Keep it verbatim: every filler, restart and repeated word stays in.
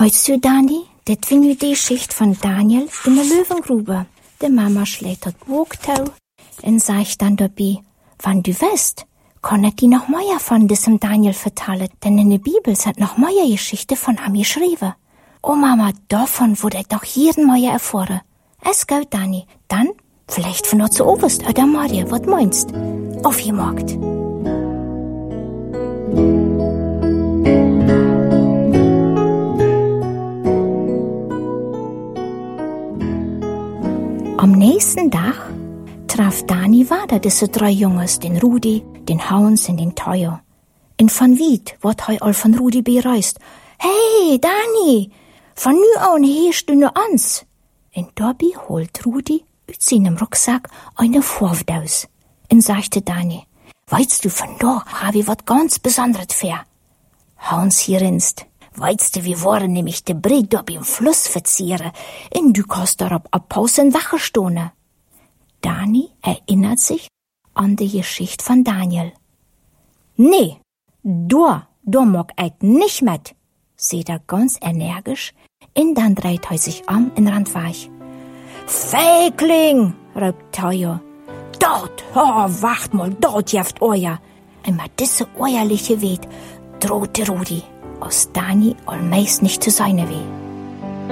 Weißt du, Dani, das finde die Geschichte von Daniel in der Löwengrube. Die Mama schlägt das Wogtau und sagt dann dabei, wann du weißt, kann ich die noch mehr von diesem Daniel vertellen, denn in der Bibel sind noch mehr Geschichten von ihm geschrieben. Oh Mama, davon wurde ich doch jeden Mal erfahren. Es geht, Dani. Dann vielleicht von dort zu Oberst oder Maria, was meinst? Aufgemacht. Am nächsten Tag traf Dani weiter diese drei Jungs, den Rudi, den Hans und den Theo. Und von weit wird heu all von Rudi bereist. Hey, Dani, von nu an hörst du nur ans. Und dabei holt Rudi aus seinem Rucksack eine Vorwurf aus. Und sagte Dani, weißt du, von da habe ich was ganz Besonderes für. Hans hier rinst. Weißt du, wir wollen nämlich de Brei dort im Fluss verzieren. Und du kannst darauf abpausen Wache stehen. Dani erinnert sich an die Geschichte von Daniel. Nee, da, da mag ich nicht mit, sagt er ganz energisch, und dann dreht er sich um und rennt weg. Feigling, ruft Theo. Dort, oh, wacht mal, dort jeft euer. Und mit diese eierliche Weh drohte Rudi, aus Dani allmeist nicht zu sein weh.